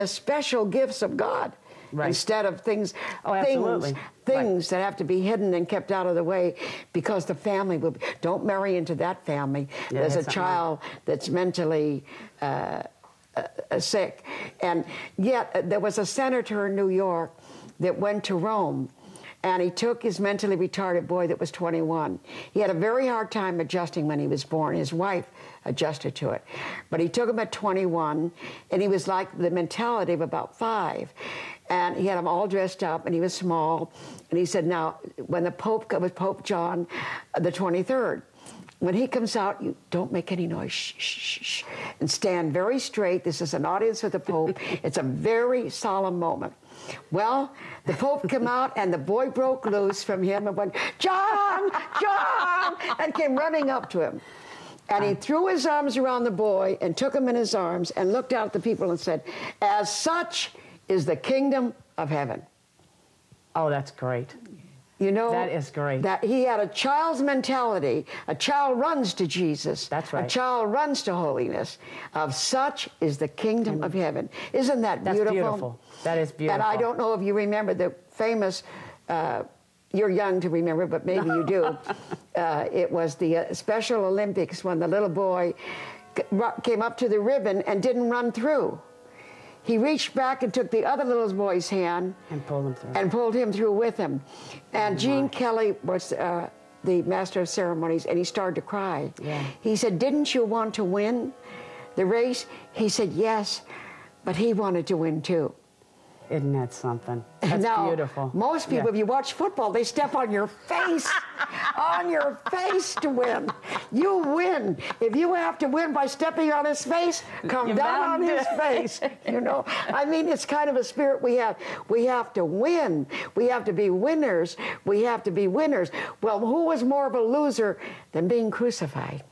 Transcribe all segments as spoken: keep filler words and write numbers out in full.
special gifts of God. Right. Instead of things, oh, things, things right. that have to be hidden and kept out of the way because the family will be, don't marry into that family. Yeah, There's a child that's mentally uh, uh, sick. And yet uh, there was a senator in New York that went to Rome, and he took his mentally retarded boy that was twenty-one. He had a very hard time adjusting when he was born. His wife adjusted to it. But he took him at twenty-one, and he was like the mentality of about five. And he had him all dressed up, and he was small. And he said, now, when the Pope, it was Pope John the twenty-third, when he comes out, you don't make any noise, shh, shh, shh, and stand very straight. This is an audience with the Pope. It's a very solemn moment. Well, the Pope came out, and the boy broke loose from him and went, John, John, and came running up to him. And he threw his arms around the boy and took him in his arms and looked out at the people and said, as such is the kingdom of heaven. Oh, that's great. You know, that is great. That he had a child's mentality. A child runs to Jesus. That's right. A child runs to holiness. Of such is the kingdom mm-hmm. of heaven. Isn't that That's beautiful? beautiful. That is beautiful. And I don't know if you remember the famous, uh, you're young to remember, but maybe you do. uh, it was the uh, Special Olympics when the little boy came up to the ribbon and didn't run through. He reached back and took the other little boy's hand and pulled him through. And pulled him through with him. And oh Gene Kelly was uh, the master of ceremonies, and he started to cry. Yeah. He said, didn't you want to win the race? He said, yes, but he wanted to win too. Isn't that something? That's now, beautiful. Most people, yeah. if you watch football, they step on your face, on your face to win. You win. If you have to win by stepping on his face, come You're down on his face. You know, I mean, it's kind of a spirit we have. We have to win. We have to be winners. We have to be winners. Well, who was more of a loser than being crucified?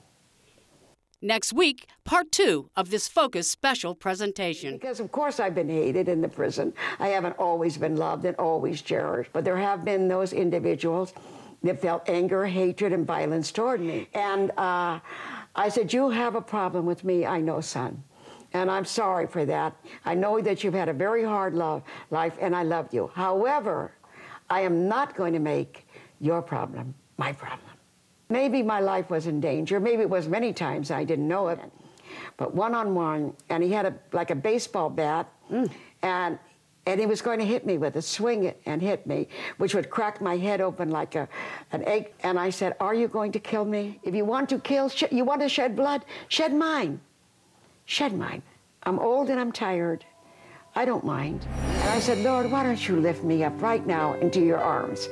Next week, part two of this Focus special presentation. Because, of course, I've been hated in the prison. I haven't always been loved and always cherished. But there have been those individuals that felt anger, hatred, and violence toward me. And uh, I said, you have a problem with me, I know, son. And I'm sorry for that. I know that you've had a very hard love, life, and I love you. However, I am not going to make your problem my problem. Maybe my life was in danger. Maybe it was many times. I didn't know it. But one-on-one, and he had a like a baseball bat, mm. and and he was going to hit me with it, swing it and hit me, which would crack my head open like a an egg. And I said, are you going to kill me? If you want to kill, sh you want to shed blood, shed mine. Shed mine. I'm old and I'm tired. I don't mind. And I said, Lord, why don't you lift me up right now into your arms?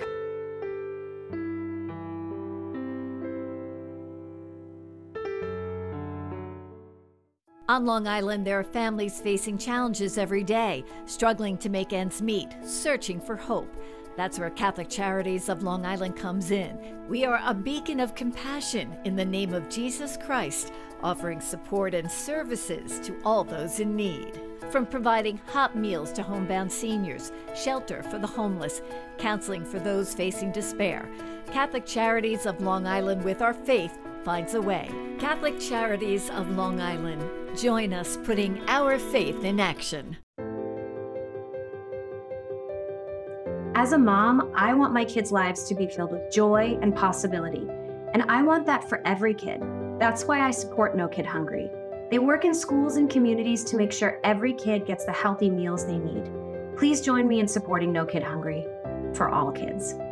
On Long Island, there are families facing challenges every day, struggling to make ends meet, searching for hope. That's where Catholic Charities of Long Island comes in. We are a beacon of compassion in the name of Jesus Christ, offering support and services to all those in need. From providing hot meals to homebound seniors, shelter for the homeless, counseling for those facing despair, Catholic Charities of Long Island, with our faith, finds a way. Catholic Charities of Long Island. Join us putting our faith in action. As a mom, I want my kids' lives to be filled with joy and possibility. And I want that for every kid. That's why I support No Kid Hungry. They work in schools and communities to make sure every kid gets the healthy meals they need. Please join me in supporting No Kid Hungry for all kids.